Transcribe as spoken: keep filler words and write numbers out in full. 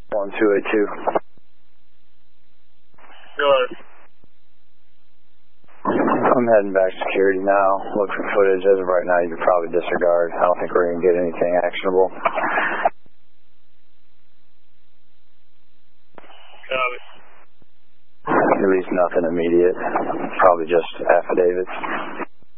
one two eight two. Go ahead. I'm heading back to security now. Look for footage. As of right now, you can probably disregard. I don't think we're going to get anything actionable. Copy. At least nothing immediate. Probably just affidavits.